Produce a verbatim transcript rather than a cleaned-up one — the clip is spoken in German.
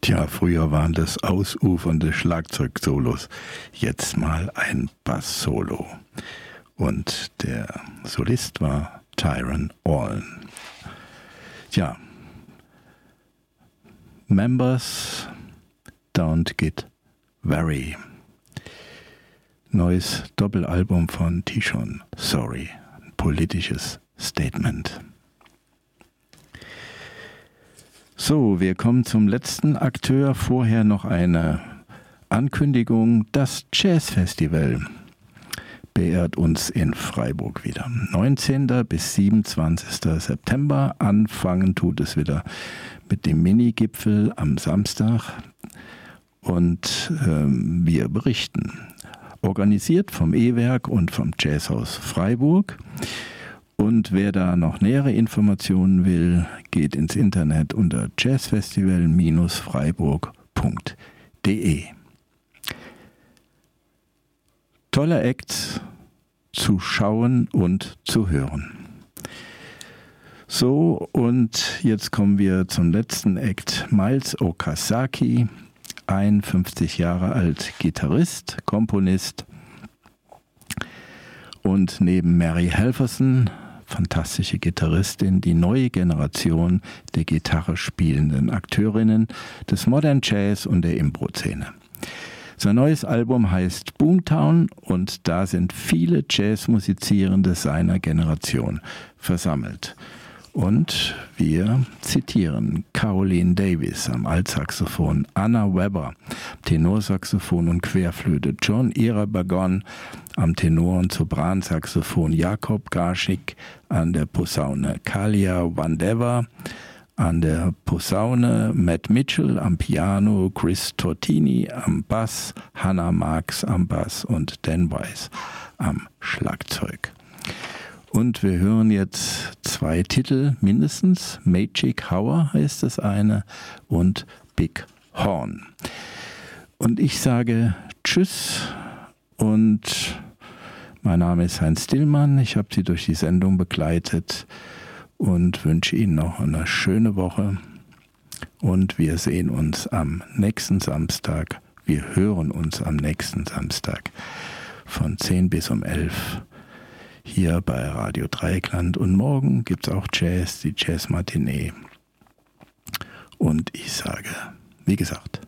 Tja, früher waren das ausufernde Schlagzeugsolos, jetzt mal ein Bass-Solo. Und der Solist war Tyrone Allen. Tja, Members Don't Get Worry. Neues Doppelalbum von Tishon Sorry. Ein politisches Statement. So, wir kommen zum letzten Akteur. Vorher noch eine Ankündigung. Das Jazzfestival beehrt uns in Freiburg wieder. neunzehnten bis siebenundzwanzigsten September. Anfangen tut es wieder mit dem Mini-Gipfel am Samstag. Und ähm, wir berichten. Organisiert vom E-Werk und vom Jazzhaus Freiburg. Und wer da noch nähere Informationen will, geht ins Internet unter jazzfestival Bindestrich freiburg punkt de. Tolle Acts zu schauen und zu hören. So, und jetzt kommen wir zum letzten Act. Miles Okazaki, einundfünfzig Jahre alt, Gitarrist, Komponist und neben Mary Halverson, fantastische Gitarristin, die neue Generation der Gitarre spielenden Akteurinnen des Modern Jazz und der Impro-Szene. Sein neues Album heißt Boomtown und da sind viele Jazzmusizierende seiner Generation versammelt. Und wir zitieren Caroline Davis am Altsaxophon, Anna Weber Tenorsaxophon und Querflöte, John Irabagon am Tenor- und Sopransaxophon, Jakob Garschik an der Posaune, Kalia Vandeva an der Posaune, Matt Mitchell am Piano, Chris Tortini am Bass, Hannah Marks am Bass und Dan Weiss am Schlagzeug. Und wir hören jetzt zwei Titel mindestens. Magic Hour heißt das eine und Big Horn. Und ich sage Tschüss und mein Name ist Heinz Dillmann. Ich habe Sie durch die Sendung begleitet und wünsche Ihnen noch eine schöne Woche. Und wir sehen uns am nächsten Samstag. Wir hören uns am nächsten Samstag von zehn bis um elf. Hier bei Radio Dreieckland. Und morgen gibt es auch Jazz, die Jazz-Matinee. Und ich sage, wie gesagt,